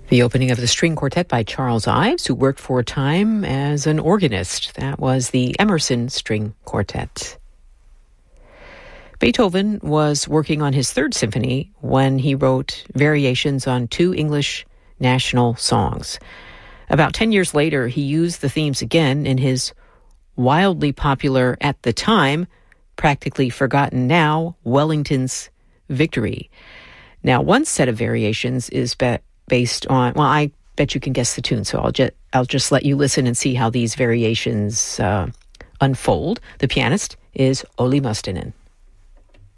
The opening of the string quartet by Charles Ives, who worked for a time as an organist. That was the Emerson String Quartet. Beethoven was working on his third symphony when he wrote variations on two English national songs. About 10 years later, he used the themes again in his wildly popular at the time, practically forgotten now, Wellington's Victory. Now, one set of variations is based on, well, I bet you can guess the tune, so I'll just let you listen and see how these variations unfold. The pianist is Olli Mustonen.